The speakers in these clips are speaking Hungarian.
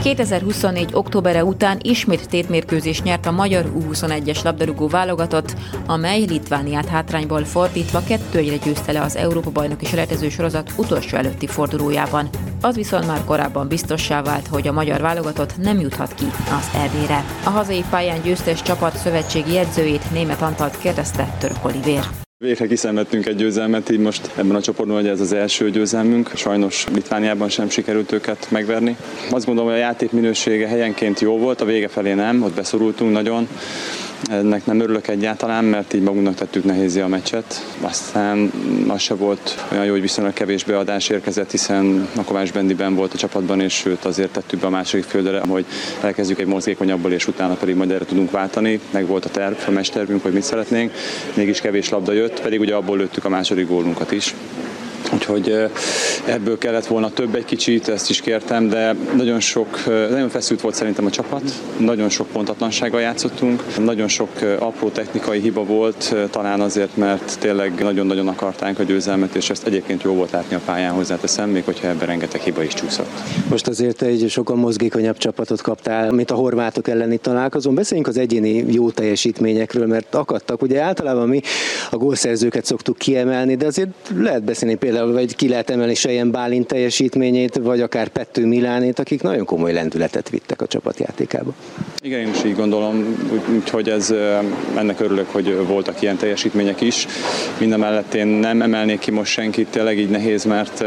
2024. októbere után ismét tétmérkőzést nyert a magyar U21-es labdarúgó válogatott, amely Litvániát hátrányból fordítva 2-1-re győzte le az Európa-bajnoki selejtező sorozat utolsó előtti fordulójában. Az viszont már korábban biztossá vált, hogy a magyar válogatott nem juthat ki az EB-re. A hazai pályán győztes csapat szövetségi edzőjét, Németh Antalt kérdezte Török Olivér. Végre kiszenvedtünk egy győzelmet, így most ebben a csoportban, hogy ez az első győzelmünk. Sajnos Litvániában sem sikerült őket megverni. Azt gondolom, hogy a játék minősége helyenként jó volt, a vége felé nem, ott beszorultunk nagyon. Ennek nem örülök egyáltalán, mert így magunknak tettük nehézzé a meccset. Aztán az se volt olyan jó, hogy viszonylag kevés beadás érkezett, hiszen a Kovács Bendiben volt a csapatban, és őt azért tettük be a második földre, hogy elkezdjük egy mozgékonyabbból, és utána pedig majd erre tudunk váltani. Meg volt a terv, a mestervünk, hogy mit szeretnénk. Mégis kevés labda jött, pedig ugye abból lőttük a második gólunkat is. Úgyhogy ebből kellett volna több egy kicsit, ezt is kértem, de nagyon feszült volt szerintem a csapat, nagyon sok pontatlansággal játszottunk, nagyon sok apró technikai hiba volt, talán azért, mert tényleg nagyon-nagyon akartánk a győzelmet, és ezt egyébként jó volt látni a pályán, hozzáteszem, még hogyha ebben rengeteg hiba is csúszott. Most azért egy sokkal mozgékonyabb csapatot kaptál, mint a horvátok elleni találkozón. Beszéljünk az egyéni jó teljesítményekről, mert akadtak. Ugye általában mi a gólszerzőket szoktuk kiemelni, de azért lehet beszélni például, vagy ki lehet emelni Sejen Bálint teljesítményét, vagy akár Pettő Milánét, akik nagyon komoly lendületet vittek a csapatjátékába. Igen, én is így gondolom, úgyhogy ennek örülök, hogy voltak ilyen teljesítmények is. Mindemellett én nem emelnék ki most senkit, tényleg így nehéz,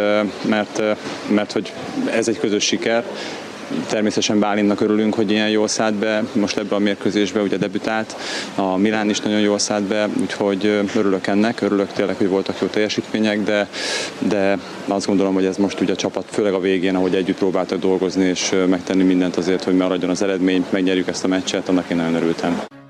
mert hogy ez egy közös siker. Természetesen Bálintnak örülünk, hogy ilyen jól szállt be, most ebbe a mérkőzésbe ugye debütált, a Milán is nagyon jól szállt be, úgyhogy örülök ennek, örülök tényleg, hogy voltak jó teljesítmények, de azt gondolom, hogy ez most ugye a csapat, főleg a végén, ahogy együtt próbáltak dolgozni és megtenni mindent azért, hogy maradjon az eredmény, megnyerjük ezt a meccset, annak én nagyon örültem.